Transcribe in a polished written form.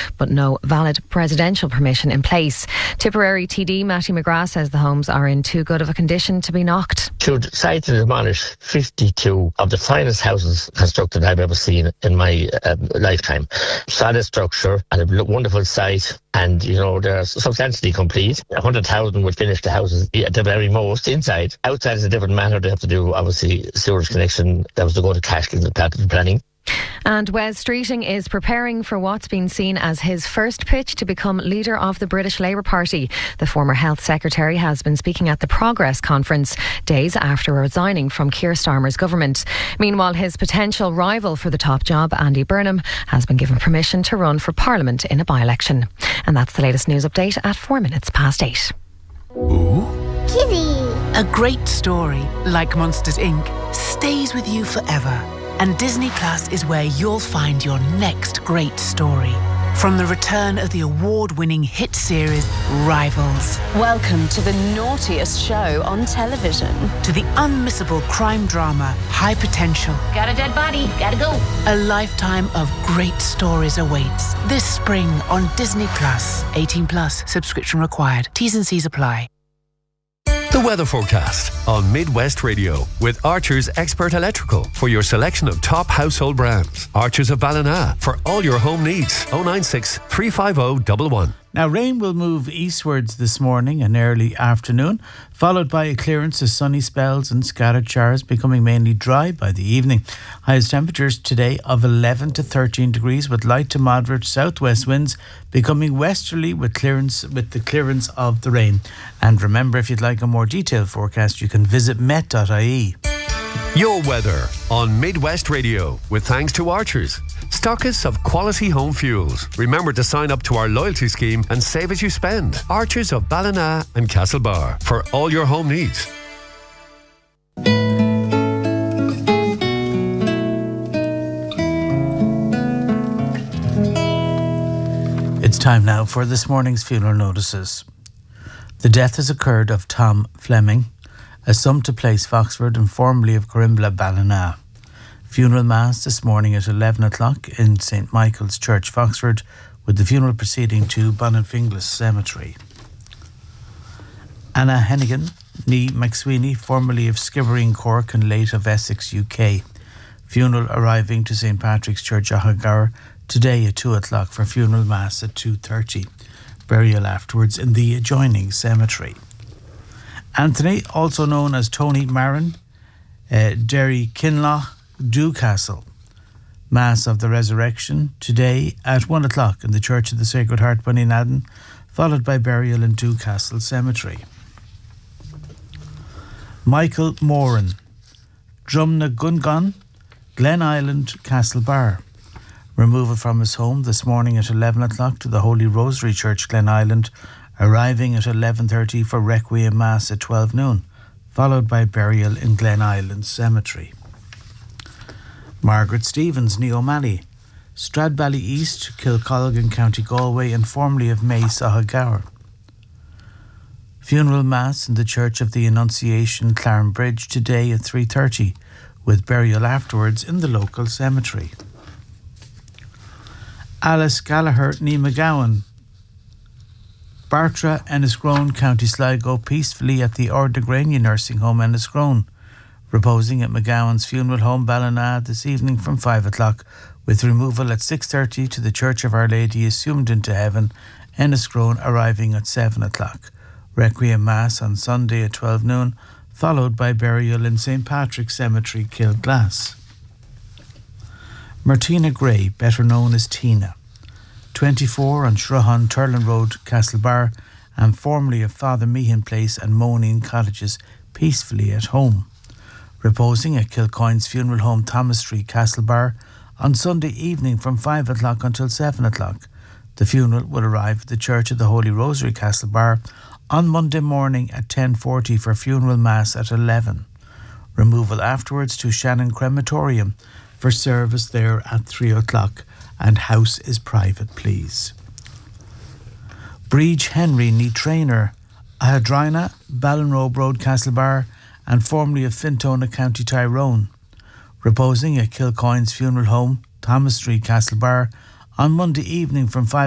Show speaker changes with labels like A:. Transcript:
A: but no valid presidential permission in place. Tipperary TD Matthew McGrath says the homes are in too good of a condition to be knocked.
B: Should cite and demolish 52 of the finest houses constructed I've ever seen in my lifetime. Solid structure and a wonderful site, and they're substantially complete. 100,000 would finish the houses at the very most inside. Outside is a different matter. They have to do, obviously, sewerage connection. That was to go to Cashel and planning.
A: And Wes Streeting is preparing for what's been seen as his first pitch to become leader of the British Labour Party. The former Health Secretary has been speaking at the Progress Conference days after resigning from Keir Starmer's government. Meanwhile, his potential rival for the top job, Andy Burnham, has been given permission to run for Parliament in a by-election. And that's the latest news update at 8:04.
C: Ooh.
D: Kitty.
C: A great story, like Monsters Inc., stays with you forever. And Disney Plus is where you'll find your next great story. From the return of the award-winning hit series Rivals.
E: Welcome to the naughtiest show on television.
C: To the unmissable crime drama High Potential.
D: Got a dead body. Gotta go.
C: A lifetime of great stories awaits this spring on Disney Plus. 18 plus. Subscription required. T's and C's apply.
F: The weather forecast on Midwest Radio with Archer's Expert Electrical for your selection of top household brands. Archer's of Ballina for all your home needs. 096 350 111.
G: Now, rain will move eastwards this morning and early afternoon, followed by a clearance of sunny spells and scattered showers, becoming mainly dry by the evening. Highest temperatures today of 11 to 13 degrees with light to moderate southwest winds, becoming westerly with the clearance of the rain. And remember, if you'd like a more detailed forecast, you can visit met.ie.
F: Your weather on Midwest Radio with thanks to Archers, stockists of quality home fuels. Remember to sign up to our loyalty scheme and save as you spend. Archers of Ballina and Castlebar for all your home needs.
G: It's time now for this morning's funeral notices. The death has occurred of Tom Fleming, Assumpta Place, Foxford, and formerly of Corimbla, Ballina. Funeral Mass this morning at 11 o'clock in St. Michael's Church, Foxford, with the funeral proceeding to Bonanfinglas Cemetery. Anna Hennigan, née McSweeney, formerly of Skibbereen, Cork, and late of Essex, UK. Funeral arriving to St. Patrick's Church, Ahagower, today at 2 o'clock for funeral Mass at 2:30. Burial afterwards in the adjoining cemetery. Anthony, also known as Tony Marin, Derry Kinlaw, Dewcastle. Mass of the Resurrection today at 1 o'clock in the Church of the Sacred Heart, Bunnynaddin, followed by burial in Dewcastle Cemetery. Michael Moran, Drumna Gungan, Glen Island, Castlebar. Removal from his home this morning at 11 o'clock to the Holy Rosary Church, Glen Island, arriving at 11:30 for Requiem Mass at 12 noon, followed by burial in Glen Island Cemetery. Margaret Stevens, née O'Malley, Stradbally East, Kilcolgan, County Galway, and formerly of Mace, Ahagower. Funeral Mass in the Church of the Annunciation, Clarenbridge, today at 3:30, with burial afterwards in the local cemetery. Alice Gallagher, née McGowan, Bartra, Enniscrone, County Sligo, peacefully at the Ordegrania Nursing Home, Enniscrone, reposing at McGowan's Funeral Home, Ballina, this evening from 5 o'clock, with removal at 6:30 to the Church of Our Lady Assumed into Heaven, Enniscrone, arriving at 7 o'clock. Requiem Mass on Sunday at 12 noon, followed by burial in St. Patrick's Cemetery, Kilglass. Martina Gray, better known as Tina, 24 on Shruhan, Turlin Road, Castlebar, and formerly of Father Meehan Place and Moneen Cottages, peacefully at home. Reposing at Kilcoyne's Funeral Home, Thomas Street, Castlebar, on Sunday evening from 5 o'clock until 7 o'clock. The funeral will arrive at the Church of the Holy Rosary, Castlebar, on Monday morning at 10:40 for funeral Mass at 11. Removal afterwards to Shannon Crematorium for service there at 3 o'clock, and house is private, please. Breach Henry, née Trainer, Ahadrina, Ballinrobe Road, Castlebar, and formerly of Fintona, County Tyrone. Reposing at Kilcoyne's Funeral Home, Thomas Street, Castlebar, on Monday evening from 5